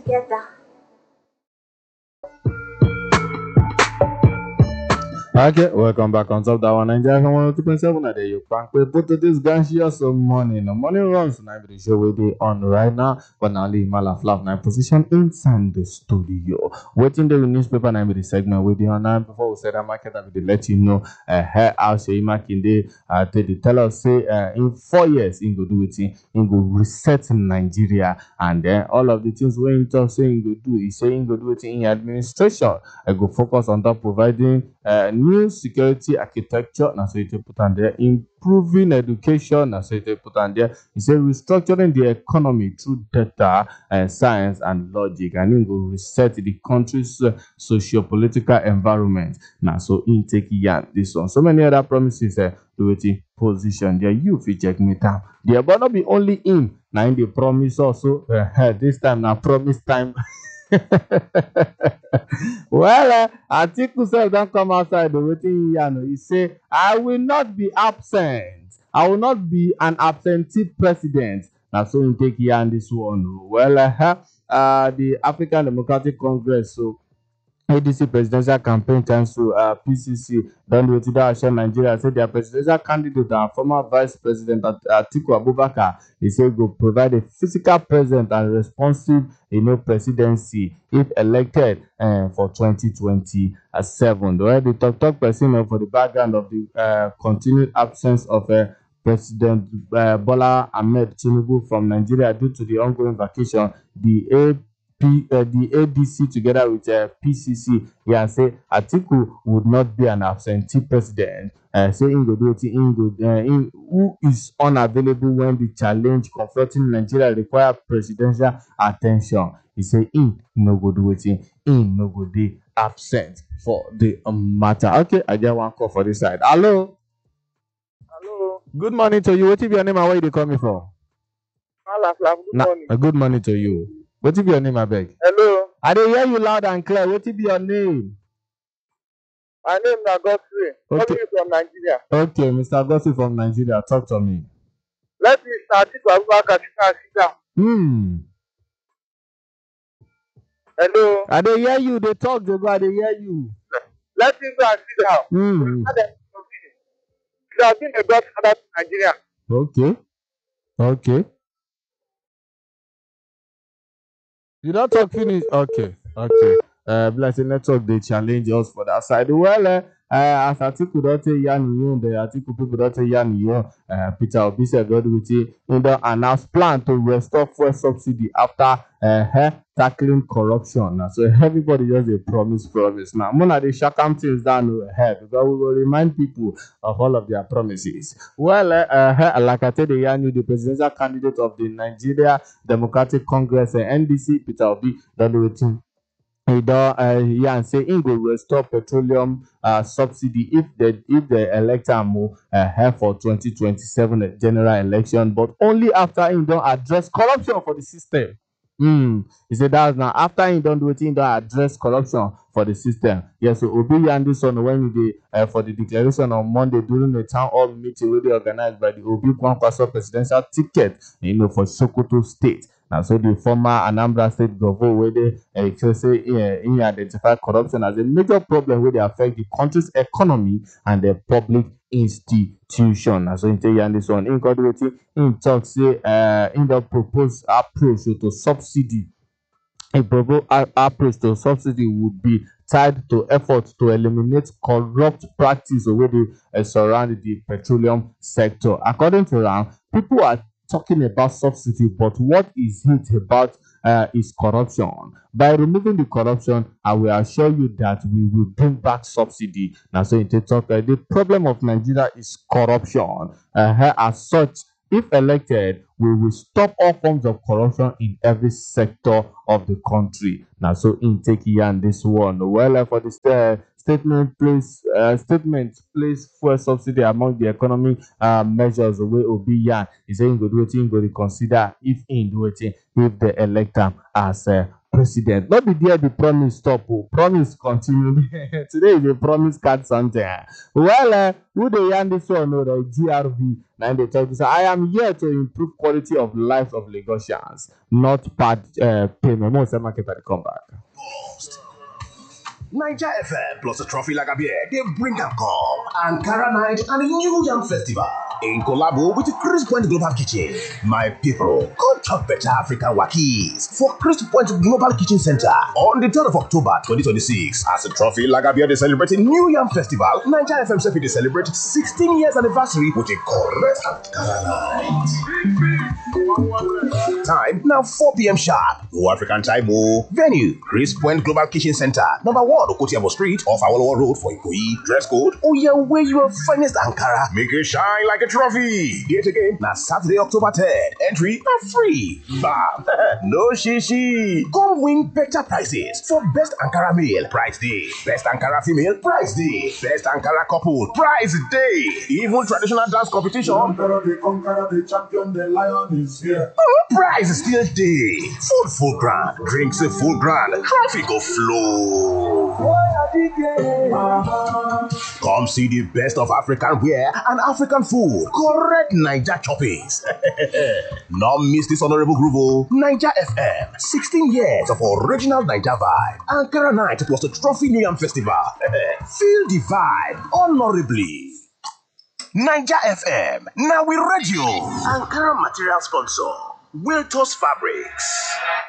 together. Okay, welcome back on top that one. Nigeria from 102.7 at the Bank. We put to this ganshia some money. No money runs. Now the show we dey on right now. But now leave Mala Flav now position inside the studio. Waiting the newspaper now the segment we dey on now. Before we say that market, I will let you know how Seyi Makinde they tell us say in 4 years in go do it in go reset Nigeria, and then all of the things we in talk say in go do, he say in go do it in administration. I go focus on that providing new security architecture. Now so it put on there improving education. Now so it put on there. He say restructuring the economy through data and science and logic, and it will reset the country's socio-political environment. Now so in take this one. So many other promises do it position there. You fit check me down. There but not be only him. Now in the promise also this time now promise time. Well, Atiku sef don come outside the waiting yarn. He say, I will not be absent. I will not be an absentee president. Now, so in take yarn this one. Well, the African Democratic Congress, so ADC Presidential Campaign Council, PCC, don do it show Nigeria. Say their presidential candidate and former Vice President Atiku Abubakar, he said go provide a physical present and responsive, presidency if elected for 2027. Well, the talk person for the background of the continued absence of President Bola Ahmed Tinubu from Nigeria due to the ongoing vacation, the ADC together with PCC, say Atiku would not be an absentee president. Say who is unavailable when the challenge confronting Nigeria require presidential attention. He say no go do it, no go be absent for the matter. Okay, I get one call for this side. Hello. Hello. Good morning to you. What is your name and where you coming from? Good morning. Good morning to you. What is your name, I beg? Hello. I dey hear you loud and clear. What is your name? My name is Godfrey. Okay. Calling you from Nigeria. Okay, Mr. Godfrey from Nigeria. Talk to me. Let me start it to Abubakar sit down. Hello. I dey hear you. They talk, they go. I dey hear you. Let me go and sit down. It has been a godfather to Nigeria. Okay. You don't talk finish. Okay. Blessing network they challenge us for that side. Well, as Atiku don't say yan the Atiku people don't say yan Peter Obi said God with it in the announced plan to restore fuel subsidy after tackling corruption. So everybody just a promise. Now, Mona they shut them things down ahead because we will remind people of all of their promises. Well, like I said, the presidential candidate of the Nigeria Democratic Congress, NDC, Peter Obi, don't do it. He don say he will restore petroleum subsidy if the elect am for 2027 general election, but only after he don address corruption for the system. He said that's now after he don do it, he don address corruption for the system. Yes, so Obi yarn this on when they for the declaration on Monday during the town hall meeting wey dey organized by the Obi Kwankwaso presidential ticket, for Sokoto State. Now, so the former Anambra State governor, where they say he identified corruption as a major problem where they affect the country's economy and the public institution. And so in this one, in talk say in the proposed approach to subsidy. A proposed approach to subsidy would be tied to efforts to eliminate corrupt practice where they surround the petroleum sector. According to Ram, people are talking about subsidy, but what is it about is corruption. By removing the corruption, I will assure you that we will bring back subsidy. Now, so in talk, the problem of Nigeria is corruption. As such, if elected, we will stop all forms of corruption in every sector of the country. Now, so in take and this one. Well, for this statement place fuel subsidy among the economic measures wey Obi yarn. He say he go do wetin he go reconsider if he do wetin if the elect am as president. Not be there the promise stop. Oh. Promise continue. Today is a promise card something. Well, who they yarn this one? No, the GRV. And they talk to say, I am here to improve quality of lives of Lagosians, not part payment. Most of market come back. Niger FM plus a trophy like a beer, they bring them come. Ankara Night and a New Yam Festival in collabo with the Chris Point Global Kitchen. My people, come chop better African wakis for Chris Point Global Kitchen Center on the 3rd of October 2026. As a trophy like a beer, they celebrate New Yam Festival. Niger FM Sefi they celebrate 16 years anniversary with a correct Ankara Night. Time now 4 p.m. sharp. No African time. Oh. Venue Chris Point Global Kitchen Center, number 1 Okotiabo Street off Awolowo Road for Ikoyi. Dress code: oh yeah, wear your finest Ankara. Make it shine like a trophy. Date again now Saturday October 3rd. Entry now free. Bam. No shishi. Come win better prizes for best Ankara male, prize day. Best Ankara female, prize day. Best Ankara couple, prize day. Even traditional dance competition. The champion, the lion is here. Prize is still day. Food full grand, drinks a full grand, trophy go flow. Come see the best of African wear and African food. Correct Niger choppings. Not miss this honorable groove. Niger FM, 16 years of original Niger vibe. Ankara Night plus the Trophy New Yam Festival. Feel the vibe honorably. Niger FM, now we radio. Ankara material sponsor, Wiltos Fabrics.